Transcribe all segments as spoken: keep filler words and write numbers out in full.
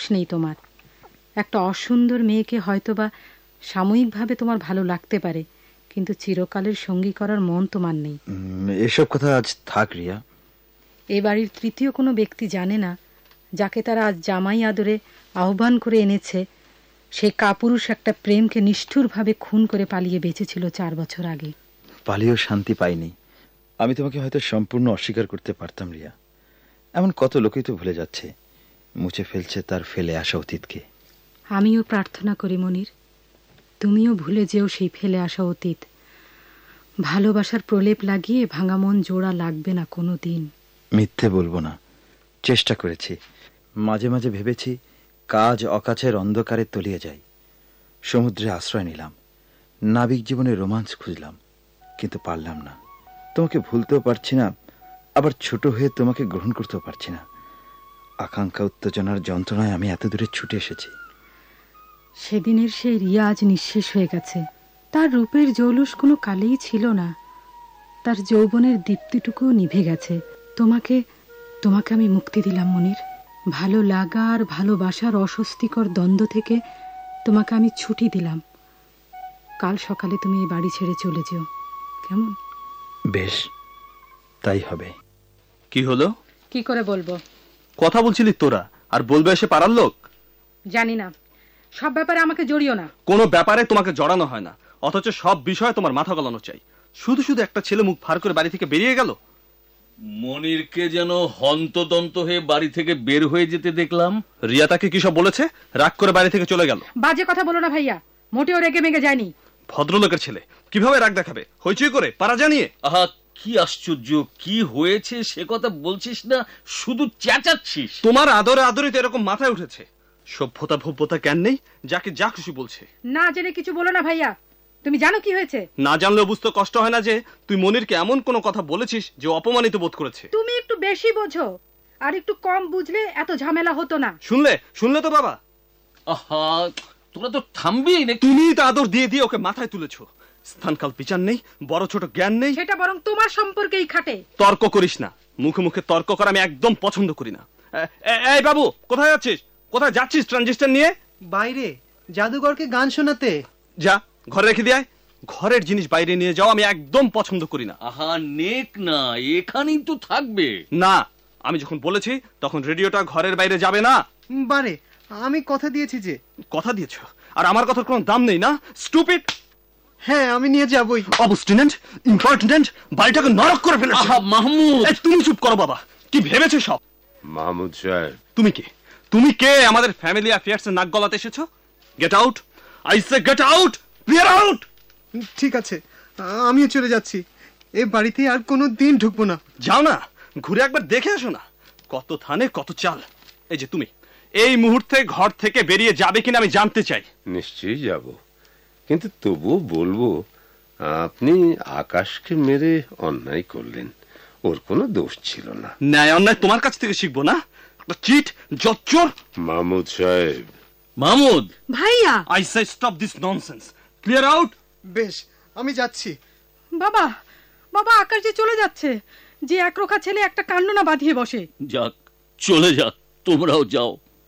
নেই তোমার। একটা অসুন্দর মেয়েকে হয়তোবা সাময়িকভাবে তোমার ভালো লাগতে পারে, কিন্তু চিরকালের সঙ্গী করার মন তোমার নেই। এসব কথা আজ থাক রিয়া। এ বাড়ির তৃতীয় কোনো ব্যক্তি জানে না যাকে তারা আজ জামাই আদরে আহ্বান করে এনেছে, সেই কাপুরুষ একটা প্রেমকে নিষ্ঠুরভাবে খুন করে পালিয়ে বেঁচেছিল চার বছর আগে। পালিয়েও শান্তি পাইনি। আমি তোমাকে হয়তো সম্পূর্ণ অস্বীকার করতে পারতাম রিয়া। এমন কত লোকই তো ভুলে যাচ্ছে, মুছে ফেলছে তার ফেলে আসা অতীতকে। আমিও প্রার্থনা করি মনির, তুমিও ভুলে যেও সেই ফেলে আসা অতীত। ভালোবাসার প্রলেপ লাগিয়ে ভাঙা মন জোড়া লাগবে না কোনো দিন। মিথ্যে বলবো না, চেষ্টা করেছি। মাঝে মাঝে ভেবেছি কাজ অকাজের অন্ধকারে তলিয়ে যাই। সমুদ্রে আশ্রয় নিলাম, নাবিক জীবনে রোমাঞ্চ খুঁজলাম, কিন্তু পারলাম না। তোমাকে ভুলতেও পারছি না, আবার ছোট হয়ে তোমাকে গ্রহণ করতেও পারছি না। আকাঙ্ক্ষা উত্তেজনার যন্ত্রণায় আমি এত দূরে ছুটে এসেছি। সেদিনের সেই রিয়া আজ নিঃশেষ হয়ে গেছে। তার রূপের জৌলুস কোনো কালেই ছিল না, তার যৌবনের দীপ্তিটুকুও নিভে গেছে। তোমাকে তোমাকে আমি মুক্তি দিলাম মনির। ভালো লাগা আর ভালোবাসার অস্বস্তিকর দ্বন্দ্ব থেকে তোমাকে আমি ছুটি দিলাম। কাল সকালে তুমি এই বাড়ি ছেড়ে চলে যেও, কেমন? বেশ, তাই হবে। কি হলো? কি করে বলবো? কথা বলছিলি তোরা, আর বলবে এসে পাড়ার লোক? জানি না, সব ব্যাপারে আমাকে জড়িও না। কোনো ব্যাপারে তোমাকে জড়ানো হয় না, অথচ সব বিষয়ে তোমার মাথা গলানো চাই। শুধু শুধু একটা ছেলে মুখ ভার করে বাড়ি থেকে বেরিয়ে গেল। মনিরকে যেন হন্তদন্ত হয়ে বাড়ি থেকে বের হয়ে যেতে দেখলাম। রিয়া তাকে কি সব বলেছে? রাগ করে বাড়ি থেকে চলে গেল। বাজে কথা বলো না ভাইয়া, মোটেও রেগে মেগে যায়নি। ভদ্রলোকের ছেলে কিভাবে রাগ দেখাবে? হইচই করে পাড়া জানিয়ে? আহা, কি আশ্চর্য! কি হয়েছে সে কথা বলছিস না, শুধু চেঁচাচ্ছিস। তোমার আদরে আদরিতে এরকম মাথায় উঠেছে। সভ্যতা ভব্যতা জ্ঞান নেই, যাকে যা খুশি বলছে। না জেনে কিছু বলো না ভাইয়া, তুমি জানো কি হয়েছে? না জানলেও বুঝতে কষ্ট হয় না যে তুই মনিরকে এমন কোন কথা বলেছিস যে অপমানিত বোধ করেছে? তুমি একটু বেশি বোঝো, আর একটু কম বুঝলে এত ঝামেলা হতো না। শুনলে শুনলে তো বাবা। আহা, তোরা তো থামবি না। তুমি তো আদর দিয়ে দিয়ে ওকে মাথায় তুলেছো। স্থানকাল বিচার নেই, বড় ছোট জ্ঞান নেই। সেটা বরং তোমার সম্পর্কেই খাটে। তর্ক করিস না, মুখে মুখে তর্ক করা আমি একদম পছন্দ করি না। এই বাবু, কোথায় যাচ্ছিস? কোথায় যাচ্ছিস ট্রানজিস্টর নিয়ে? বাইরে জাদুঘরকে গান শোনাতে। যা, ঘরে রেখে দিয়ে আয়। ঘরের জিনিস বাইরে নিয়ে যাও আমি একদম পছন্দ করি না। আহা, নেক না, এখানেই তো থাকবে। না, আমি যখন বলেছি তখন রেডিওটা ঘরের বাইরে যাবে না। বারে, আমি কথা দিয়েছি যে। কথা দিয়েছো? আর আমার কথার কোনো দাম নেই না? স্টুপিড! হ্যাঁ, আমি নিয়ে যাবই। অবস্টিনেন্ট, ইম্পর্টেন্ট, বাড়িটাকে নরক করে ফেলেছো। আহা মাহমুদ! এই তুমি চুপ করো বাবা, কি ভেবেছো সব? মাহমুদ সাহেব, তুমি কে? তুমি কে আমাদের ফ্যামিলি অ্যাফেয়ার্স এ নাক গলাতে এসেছো? Get out, I say get out, clear out. ঠিক আছে, আমিও চলে যাচ্ছি। এই বাড়িতে আর কোনো দিন ঢুকবো না। যাও না, ঘুরে একবার দেখে এসো না। কত থানে কত চাল। এই যে তুমি এই মুহূর্তে ঘর থেকে বেরিয়ে যাবে কিনা আমি জানতে চাই। নিশ্চয়ই যাব, কিন্তু তবুও বলবো, আপনি আকাশকে মেরে অন্যায় করলেন। ওর কোনো দোষ ছিল না। ন্যায় অন্যায় তোমার কাছ থেকে শিখবো না? চিট, জচ্চোর। মাহমুদ সাহেব। মাহমুদ! ভাইয়া! I say stop this nonsense, clear out. বেশ, আমি যাচ্ছি। বাবা, বাবা, আকাশ যে চলে যাচ্ছে। যে একরোখা ছেলে একটা কাণ্ড না বাঁধিয়ে বসে। যাক, চলে যাক, তোমরাও যাও।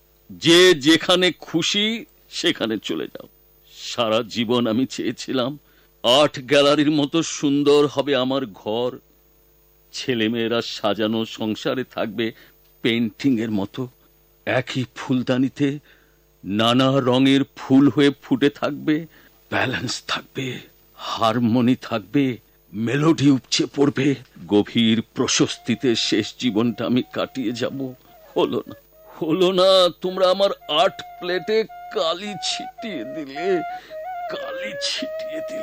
যে যেখানে খুশি সেখানে চলে যাও। সারা জীবন আমি চেয়েছিলাম আর্ট গ্যালারির মতো সুন্দর হবে আমার ঘর, ছেলেমেয়েরা সাজানো সংসারে থাকবে পেন্টিং এর মতো। একই ফুলদানিতে নানা রঙের ফুল হয়ে ফুটে থাকবে, ব্যালেন্স থাকবে, হারমোনি থাকবে, মেলোডি উপচে পড়বে। গভীর প্রশস্তিতে শেষ জীবনটা আমি কাটিয়ে যাব। হলো না, হলো না। তোমরা আমার আর্ট প্লেটে কালি ছিটিয়ে দিলে, কালি ছিটিয়ে দিলে।